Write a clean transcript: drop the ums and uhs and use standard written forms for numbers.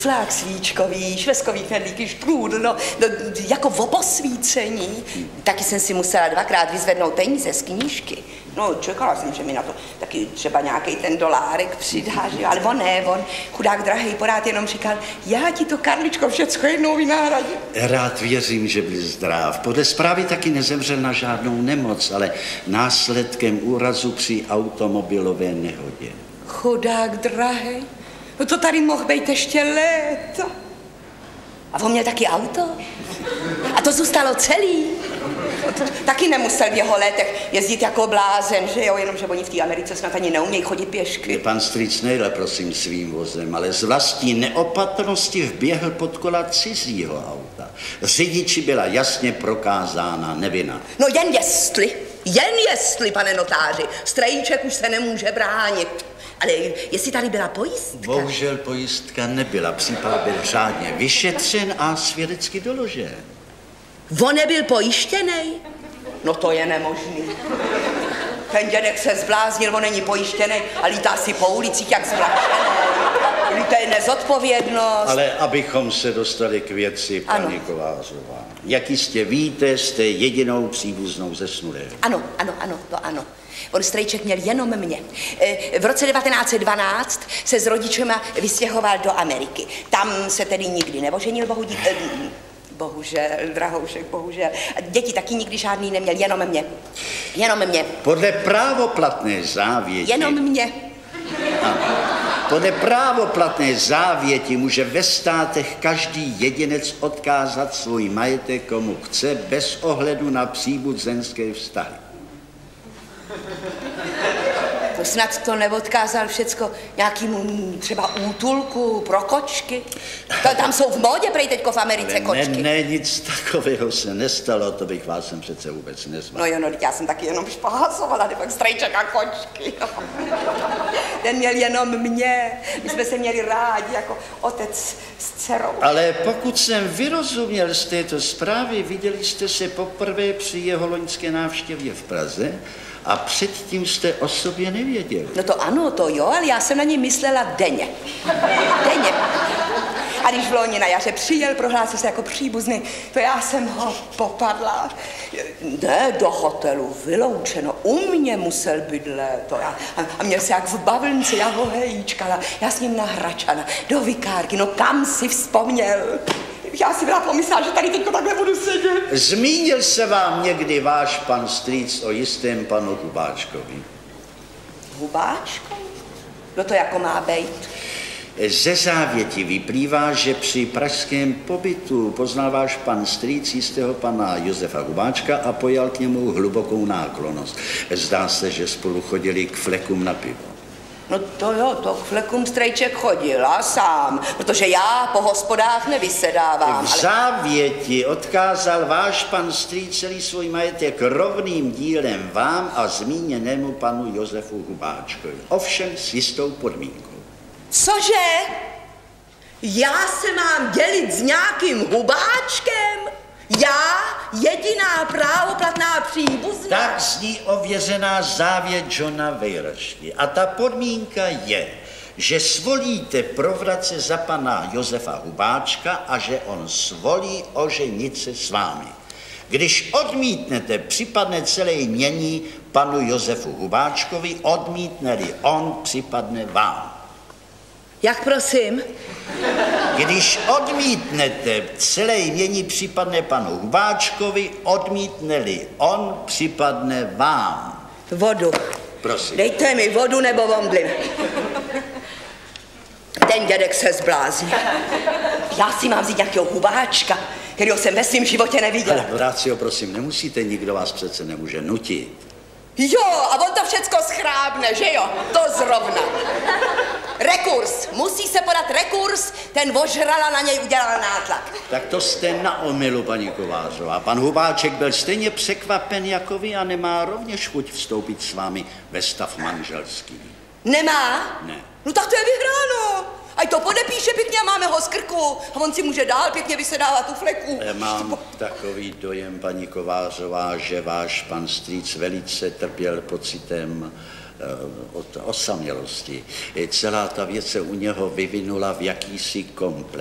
Flák svíčkový, švestkový knedlíky, štrůdl, no, jako v oposvícení. Taky jsem si musela dvakrát vyzvednout peníze z knížky. No, čekala jsem, že mi na to taky třeba nějaký ten dolárek přidá, že? Ale on ne, on, chudák drahej, pořád jenom říkal, já ti to, Karličko, všecko jednou vynahradím. Rád věřím, že byl zdrav. Podle zprávy taky nezemřel na žádnou nemoc, ale následkem úrazu při automobilové nehodě. Chudák drahej. No to tady mohl být ještě léta. A on měl taky auto. A to zůstalo celý. Taky nemusel v jeho letech jezdit jako blázen, že jo, jenomže oni v té Americe snad ani neumějí chodit pěšky. Pan strýc nejel, prosím, svým vozem, ale z vlastní neopatrnosti vběhl pod kola cizího auta. Řidiči byla jasně prokázána nevina. No jen jestli, pane notáři, Strejček už se nemůže bránit. Ale jestli tady byla pojistka? Bohužel pojistka nebyla. Případ byl řádně vyšetřen a svědecky doložen. On nebyl pojištěnej? No to je nemožný. Ten dědek se zbláznil, on není pojištěnej a lítá si po ulicích jak zvlášený. To je nezodpovědnost. Ale abychom se dostali k věci, paní Kovářová. Jak jistě víte, jste jedinou příbuznou zesnulého. Ano, to ano. On Strejček měl jenom mě. V roce 1912 se s rodičema vystěhoval do Ameriky. Tam se tedy nikdy neoženil, bohužel, drahoušek, bohužel. Děti taky nikdy žádný neměl, jenom mě. Podle právoplatné závěti... Jenom mě. Podle právoplatné závěti může ve státech každý jedinec odkázat svůj majetek komu chce bez ohledu na příbuzenské vztahy. To snad to neodkázal všecko nějakému třeba útulku pro kočky? Tam jsou v módě prej teďko v Americe kočky. Ne, nic takového se nestalo, to bych vás sem přece vůbec nezval. No jo, já jsem taky jenom špahasovala, pak Strejček a kočky. No. Ten měl jenom mě, my jsme se měli rádi jako otec s dcerou. Ale pokud jsem vyrozuměl z této zprávy, viděli jste se poprvé při jeho loňské návštěvě v Praze a předtím jste o sobě nevěděli. No to ano, to jo, ale já jsem na něj myslela denně. A když v loni na jaře přijel, prohlásil se jako příbuzný, to já jsem ho popadla. Ne, do hotelu, vyloučeno, u mě musel bydlet. A měl se jak v bavlnce, já ho hejčkala, já s ním na Hračana, do Vikárky, no kam si vzpomněl? Já si byla pomyslela, že tady teďko takhle budu sedět. Zmínil se vám někdy váš pan strýc o jistém panu Hubáčkovi? Hubáčkovi? No to jako má bejt? Ze závěti vyplývá, že při pražském pobytu poznal váš pan strýc jistého pana Josefa Hubáčka a pojal k němu hlubokou náklonnost. Zdá se, že spolu chodili k flekům na pivo. No to jo, to k flekům Strejček chodil a sám, protože já po hospodách nevysedávám. V závěti odkázal váš pan strýc celý svůj majetek rovným dílem vám a zmíněnému panu Josefu Hubáčkovi. Ovšem s jistou podmínkou. Cože? Já se mám dělit s nějakým Hubáčkem? Já, jediná právoplatná příbuzná? Tak zní ověřená závěť Johna Vejračky. A ta podmínka je, že svolíte provrat se za pana Josefa Hubáčka a že on svolí oženit se s vámi. Když odmítnete, připadne celé jmění panu Josefu Hubáčkovi, odmítne-li on, připadne vám. Jak prosím? Když odmítnete, celé jmění připadne panu Hubáčkovi, odmítne-li on, připadne vám. Vodu. Prosím. Dejte mi vodu nebo omdlím. Ten dědek se zbláznil. Já si mám vzít nějakého Hubáčka, kterého jsem ve svém životě neviděl. Ale Horácio, prosím, nemusíte, nikdo vás přece nemůže nutit. Jo, a on to všecko schrábne, že jo? To zrovna. Rekurs. Musí se podat rekurs, ten ožrala, na něj udělal nátlak. Tak to jste na omylu, paní Kovářová. Pan Hubáček byl stejně překvapen jako vy a nemá rovněž chuť vstoupit s vámi ve stav manželský. Nemá? Ne. No tak to je vyhráno. Ať to podepíše pěkně a máme ho z krku. A on si může dál pěkně vysedávat tu fleku. Mám takový dojem, paní Kovářová, že váš pan strýc velice trpěl pocitem od osamělosti. Celá ta věc se u něho vyvinula v jakýsi komplex.